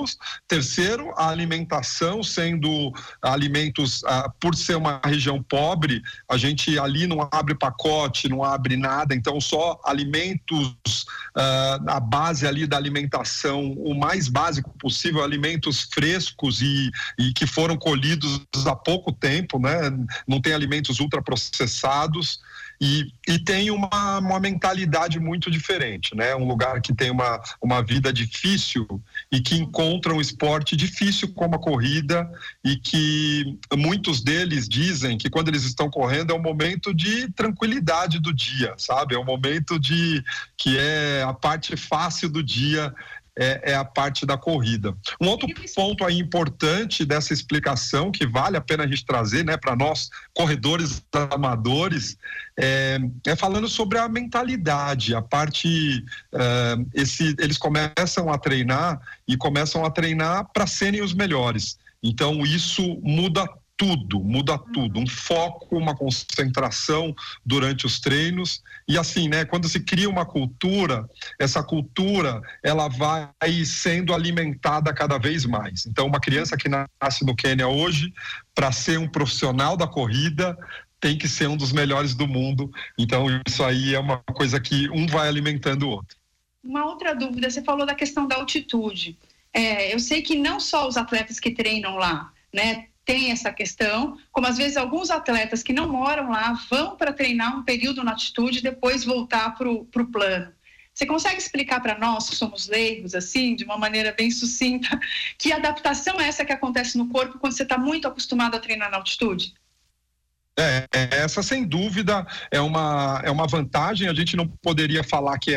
calóricos. Terceiro, a alimentação, sendo alimentos, por ser uma região pobre, a gente ali não abre pacote, não abre nada, então só alimentos, a base ali da alimentação, o mais básico possível, alimentos frescos e que foram colhidos há pouco tempo, né? Não tem alimentos ultraprocessados. E tem uma mentalidade muito diferente, né? Um lugar que tem uma vida difícil e que encontra um esporte difícil como a corrida, e que muitos deles dizem que quando eles estão correndo é um momento de tranquilidade do dia, sabe? É um momento que é a parte fácil do dia. É a parte da corrida. Um outro ponto aí importante dessa explicação, que vale a pena a gente trazer, né, para nós corredores amadores, é falando sobre a mentalidade, a parte, eles começam a treinar para serem os melhores. Então isso muda tudo, um foco, uma concentração durante os treinos, e assim, né, quando se cria uma cultura, essa cultura, ela vai sendo alimentada cada vez mais. Então, uma criança que nasce no Quênia hoje, para ser um profissional da corrida, tem que ser um dos melhores do mundo. Então, isso aí é uma coisa que um vai alimentando o outro. Uma outra dúvida, você falou da questão da altitude. Eu sei que não só os atletas que treinam lá, né, tem essa questão, como às vezes alguns atletas que não moram lá vão para treinar um período na altitude e depois voltar para o plano. Você consegue explicar para nós, que somos leigos, assim, de uma maneira bem sucinta, que adaptação é essa que acontece no corpo quando você está muito acostumado a treinar na altitude? Essa sem dúvida é uma vantagem. A gente não poderia falar que é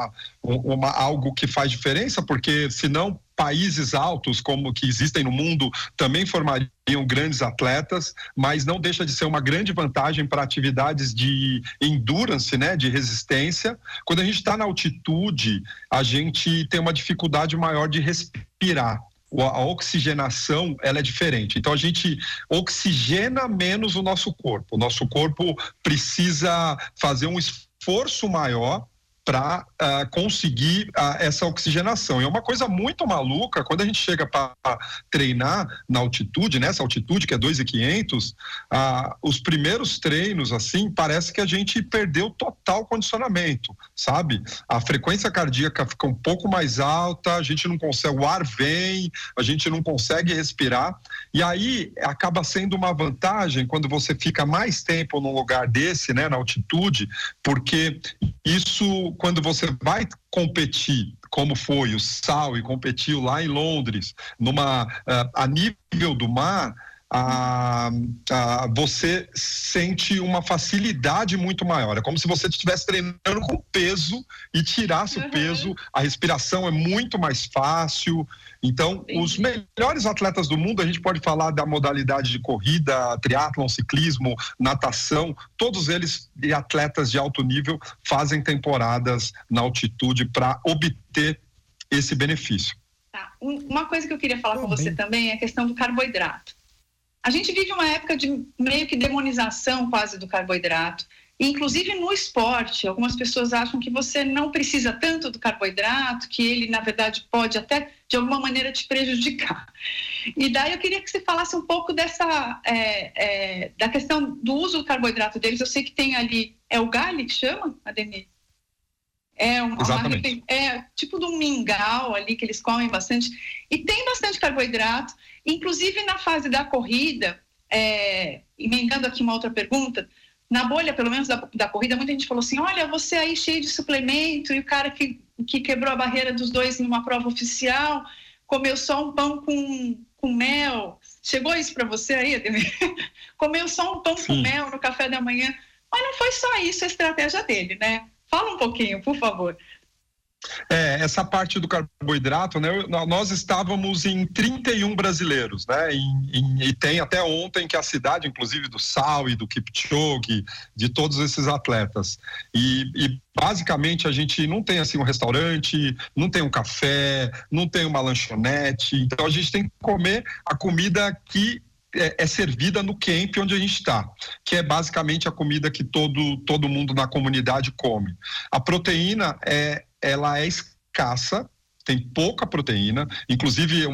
algo que faz diferença, porque senão países altos como que existem no mundo também formariam grandes atletas, mas não deixa de ser uma grande vantagem para atividades de endurance, né, de resistência. Quando a gente está na altitude, a gente tem uma dificuldade maior de respirar. A oxigenação, ela é diferente. Então a gente oxigena menos o nosso corpo. O nosso corpo precisa fazer um esforço maior para conseguir essa oxigenação. E é uma coisa muito maluca, quando a gente chega para treinar na altitude, nessa altitude que é 2.500, os primeiros treinos, assim, parece que a gente perdeu total condicionamento, sabe? A frequência cardíaca fica um pouco mais alta, a gente não consegue, o ar vem, a gente não consegue respirar, e aí acaba sendo uma vantagem quando você fica mais tempo num lugar desse, né, na altitude, porque isso, quando você vai competir, como foi o Sal e competiu lá em Londres, a nível do mar, você sente uma facilidade muito maior. É como se você estivesse treinando com peso e tirasse o peso, a respiração é muito mais fácil. Então, os melhores atletas do mundo, a gente pode falar da modalidade de corrida, triatlon, ciclismo, natação, todos eles, atletas de alto nível, fazem temporadas na altitude para obter esse benefício. Tá. Uma coisa que eu queria falar com você também é a questão do carboidrato. A gente vive uma época de meio que demonização quase do carboidrato. Inclusive no esporte, algumas pessoas acham que você não precisa tanto do carboidrato, que ele, na verdade, pode até, de alguma maneira, te prejudicar. E daí eu queria que você falasse um pouco dessa, da questão do uso do carboidrato deles. Eu sei que tem ali, é o gali que chama, Ademir? Exatamente. Tipo de um mingau ali que eles comem bastante. E tem bastante carboidrato. Inclusive na fase da corrida, emendando aqui uma outra pergunta, na bolha, pelo menos, da corrida, muita gente falou assim, olha, você aí cheio de suplemento, e o cara que quebrou a barreira dos 2 numa prova oficial, comeu só um pão com mel. Chegou isso para você aí, Ademir? Comeu só um pão com mel no café da manhã. Mas não foi só isso a estratégia dele, né? Fala um pouquinho, por favor. Essa parte do carboidrato, né? Nós estávamos em 31 brasileiros, né? E tem até ontem que a cidade, inclusive do Sal e do Kipchoge, de todos esses atletas. E basicamente a gente não tem assim um restaurante, não tem um café, não tem uma lanchonete. Então a gente tem que comer a comida que é servida no camp onde a gente está, que é basicamente a comida que todo mundo na comunidade come. A proteína ela é escassa, tem pouca proteína, inclusive